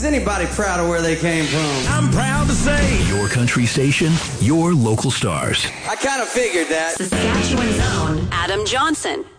anybody proud of where they came from? I'm proud to say, your country station, your local stars. I kind of figured that. Saskatchewan's own Adam Johnson.